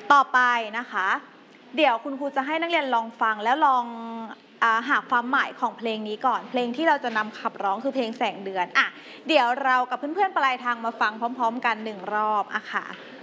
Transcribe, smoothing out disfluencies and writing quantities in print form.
ต่อไปนะคะเดี๋ยวคุณครูจะให้นักเรียนลองฟังแล้วลองหาความหมายของเพลงนี้ก่อนเพลงที่เราจะนำขับร้องคือเพลงแสงเดือนเดี๋ยวเรากับเพื่อนๆปลายทางมาฟังพร้อมๆกัน1 รอบค่ะ